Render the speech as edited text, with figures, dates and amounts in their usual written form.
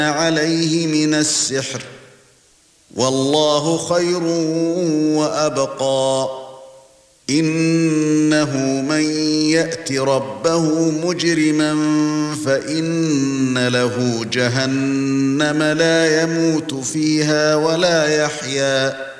عليه من السحر والله خير وأبقى إنه من يأت ربه مجرما فإن له جهنم لا يموت فيها ولا يحيا